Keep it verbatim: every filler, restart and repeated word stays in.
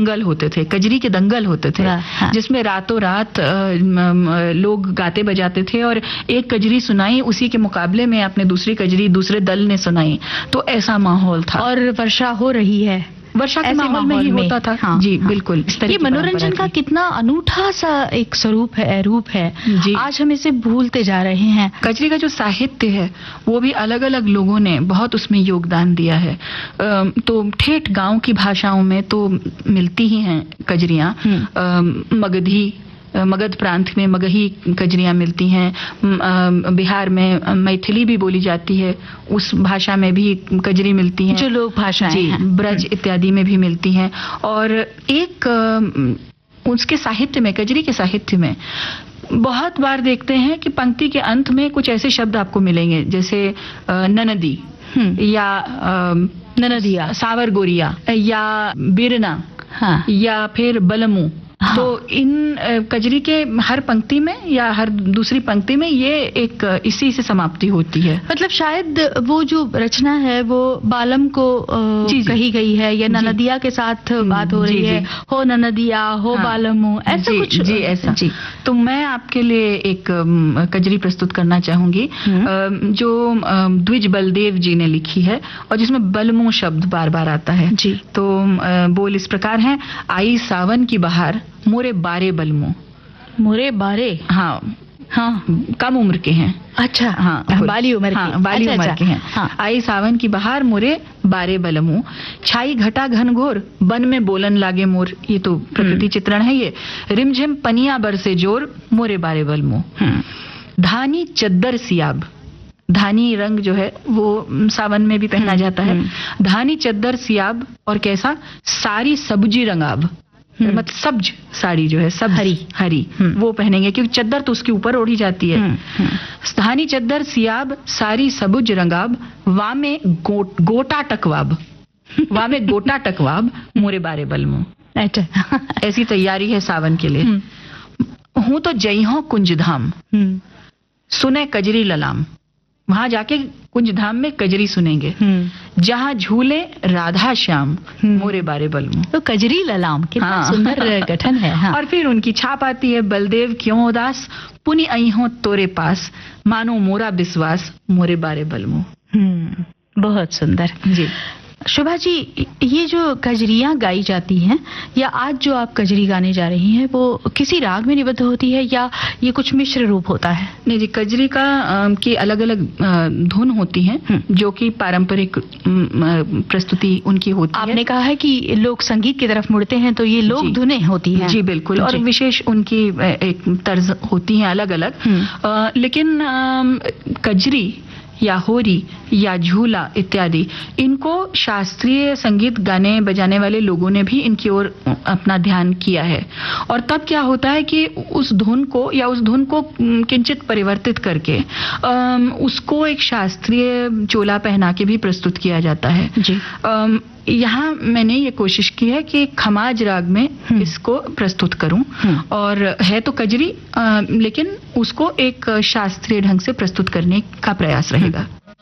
दंगल होते थे, कजरी के दंगल होते थे, हाँ। जिसमें रातों रात लोग गाते बजाते थे और एक कजरी सुनाई, उसी के मुकाबले में अपने दूसरी कजरी दूसरे दल ने सुनाई, तो ऐसा माहौल था। और वर्षा हो रही है, वर्षा के माहौल में ही होता था। हाँ, जी हाँ, बिल्कुल। ये मनोरंजन का कितना अनूठा सा एक स्वरूप है, रूप है जी। आज हम इसे भूलते जा रहे हैं। कजरी का जो साहित्य है वो भी अलग अलग लोगों ने बहुत उसमें योगदान दिया है। तो ठेठ गांव की भाषाओं में तो मिलती ही हैं कजरियां, मगधी, मगध प्रांत में मगही कजरियां मिलती हैं, बिहार में मैथिली भी बोली जाती है, उस भाषा में भी कजरी मिलती हैं, जो लोक भाषाएं हैं, ब्रज इत्यादि में भी मिलती हैं। और एक उसके साहित्य में, कजरी के साहित्य में बहुत बार देखते हैं कि पंक्ति के अंत में कुछ ऐसे शब्द आपको मिलेंगे जैसे ननदी या ननदिया, सावर गोरिया या बिरना, हाँ। या फिर बलमू। हाँ। तो इन कजरी के हर पंक्ति में या हर दूसरी पंक्ति में ये एक इसी से समाप्ति होती है। मतलब शायद वो जो रचना है वो बालम को जी, कही गई है या ननदिया के साथ बात हो रही है, हो ननदिया, हो हाँ, बालमू, ऐसा जी, कुछ जी ऐसा जी। तो मैं आपके लिए एक कजरी प्रस्तुत करना चाहूंगी जो द्विज बलदेव जी ने लिखी है और जिसमें बलमू शब्द बार बार आता है जी। तो बोल इस प्रकार है, आई सावन की बहार मोरे बारे बलमू। मोरे बारे, हाँ हाँ, कम उम्र के हैं। अच्छा, हाँ, बाली उम्र हाँ, के, बाली अच्छा, उम्र अच्छा, के हैं। हाँ। आई सावन की बहार मोरे बारे बलमू, छाई घटा घन घोर बन में बोलन लागे मोर। ये तो प्रकृति चित्रण है ये। रिमझिम पनिया बरसे जोर मोरे बारे बलमू। धानी चद्दर सियाब, धानी रंग जो है वो सावन में भी पहना जाता है। धानी चद्दर सियाब और कैसा, सारी सब्जी रंगाब, मतलब सब्ज साड़ी जो है, सब हरी हरी वो पहनेंगे क्योंकि चद्दर तो उसके ऊपर ओढ़ी जाती है। स्थानी चद्दर सियाब सारी सबुज रंगाब, वामे गो, गोटा टकवाब, वामे गोटा टकवाब मोरे बारे बलमू। ऐसी तैयारी है सावन के लिए। हूं तो जइहों कुंज धाम, सुने कजरी ललाम, वहां जाके कुंज धाम में कजरी सुनेंगे, जहां झूले राधा श्याम मोरे बारे बलमू। तो कजरी ललाम कितना हाँ। सुंदर गठन है। हाँ। और फिर उनकी छाप आती है, बलदेव क्यों उदास पुनि आई हो तोरे पास, मानो मोरा विश्वास मोरे बारे बलमू। बहुत सुंदर जी। शोभा जी, ये जो कजरियां गाई जाती हैं या आज जो आप कजरी गाने जा रही हैं वो किसी राग में निबद्ध होती है या ये कुछ मिश्र रूप होता है? नहीं जी, कजरी का की अलग अलग धुन होती हैं जो कि पारंपरिक प्रस्तुति उनकी होती आपने है। आपने कहा है कि लोक संगीत की तरफ मुड़ते हैं तो ये लोक धुनें होती हैं। जी बिल्कुल, और विशेष उनकी एक तर्ज होती है अलग अलग। लेकिन कजरी या होरी या झूला इत्यादि, इनको शास्त्रीय संगीत गाने बजाने वाले लोगों ने भी इनकी ओर अपना ध्यान किया है। और तब क्या होता है कि उस धुन को या उस धुन को किंचित परिवर्तित करके उसको एक शास्त्रीय चोला पहना के भी प्रस्तुत किया जाता है जी। यहाँ मैंने ये कोशिश की है कि खमाज राग में इसको प्रस्तुत करूं, और है तो कजरी आ, लेकिन उसको एक शास्त्रीय ढंग से प्रस्तुत करने का प्रयास रहेगा।